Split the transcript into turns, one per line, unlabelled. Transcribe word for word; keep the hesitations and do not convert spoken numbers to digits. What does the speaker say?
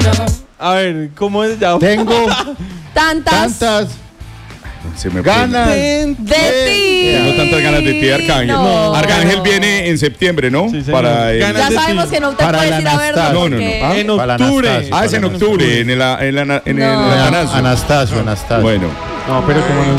A ver, ¿cómo es ya?
Tengo
Tantas,
tantas
Se me
ganas
de ti.
Tengo tantas ganas de ti, Arcángel.
No.
Arcángel viene en septiembre, ¿no?
Sí, señor.
Para el...
Ganas
Ya
de
sabemos
ti.
que no te
Para
puedes
la
ir a verlo
Anastasia.
No, no, no.
porque...
¿Ah?
En
Para
octubre.
Anastasia.
Ah, es en octubre, en el, en el, en el
No.
Atanasio.
Anastasio, Anastasio.
Bueno.
No, pero como no